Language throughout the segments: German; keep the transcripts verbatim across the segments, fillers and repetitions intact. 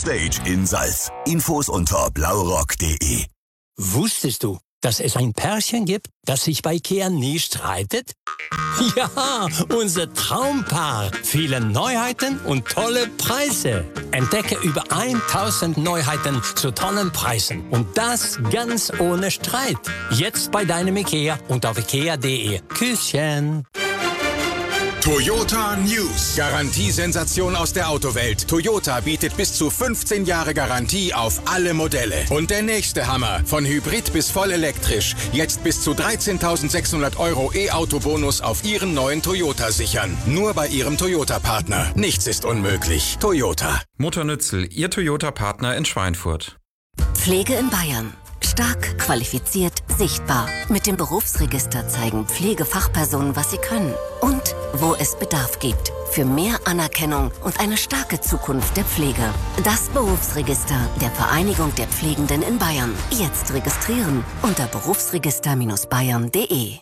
Stage in Salz. Infos unter blaurock punkt de. Wusstest du, dass es ein Pärchen gibt, das sich bei Ikea nie streitet? Ja, unser Traumpaar. Viele Neuheiten und tolle Preise. Entdecke über tausend Neuheiten zu tollen Preisen. Und das ganz ohne Streit. Jetzt bei deinem Ikea und auf ikea punkt de. Küsschen. Toyota News. Garantiesensation aus der Autowelt. Toyota bietet bis zu fünfzehn Jahre Garantie auf alle Modelle. Und der nächste Hammer. Von Hybrid bis voll elektrisch. Jetzt bis zu dreizehntausendsechshundert Euro E-Auto-Bonus auf Ihren neuen Toyota sichern. Nur bei Ihrem Toyota-Partner. Nichts ist unmöglich. Toyota. Motornützel, Ihr Toyota-Partner in Schweinfurt. Pflege in Bayern. Stark, qualifiziert, sichtbar. Mit dem Berufsregister zeigen Pflegefachpersonen, was sie können. Und wo es Bedarf gibt. Für mehr Anerkennung und eine starke Zukunft der Pflege. Das Berufsregister der Vereinigung der Pflegenden in Bayern. Jetzt registrieren unter berufsregister bayern punkt de.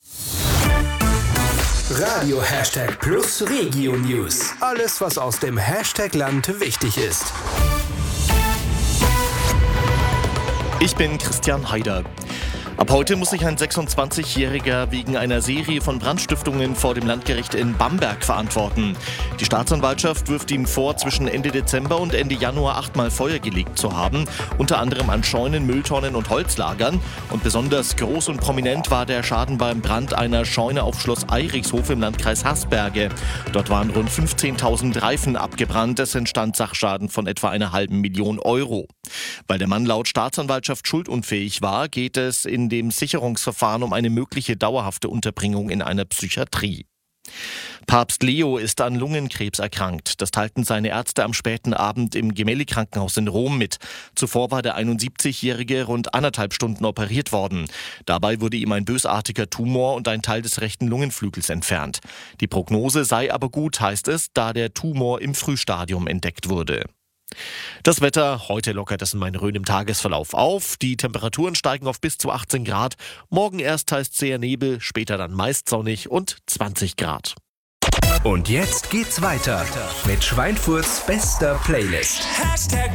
Radio Hashtag Plus Regio News. Alles, was aus dem Hashtag-Land wichtig ist. Ich bin Christian Haider. Ab heute muss sich ein sechsundzwanzigjähriger wegen einer Serie von Brandstiftungen vor dem Landgericht in Bamberg verantworten. Die Staatsanwaltschaft wirft ihm vor, zwischen Ende Dezember und Ende Januar achtmal Feuer gelegt zu haben, unter anderem an Scheunen, Mülltonnen und Holzlagern. Und besonders groß und prominent war der Schaden beim Brand einer Scheune auf Schloss Eirichshof im Landkreis Haßberge. Dort waren rund fünfzehntausend Reifen abgebrannt. Es entstand Sachschaden von etwa einer halben Million Euro. Weil der Mann laut Staatsanwaltschaft schuldunfähig war, geht es in dem Sicherungsverfahren um eine mögliche dauerhafte Unterbringung in einer Psychiatrie. Papst Leo ist an Lungenkrebs erkrankt. Das teilten seine Ärzte am späten Abend im Gemelli-Krankenhaus in Rom mit. Zuvor war der einundsiebzigjährige rund anderthalb Stunden operiert worden. Dabei wurde ihm ein bösartiger Tumor und ein Teil des rechten Lungenflügels entfernt. Die Prognose sei aber gut, heißt es, da der Tumor im Frühstadium entdeckt wurde. Das Wetter, heute lockert es in Main-Rhön im Tagesverlauf auf. Die Temperaturen steigen auf bis zu achtzehn Grad. Morgen erst teils zäher Nebel, später dann meist sonnig und zwanzig Grad. Und jetzt geht's weiter mit Schweinfurts bester Playlist.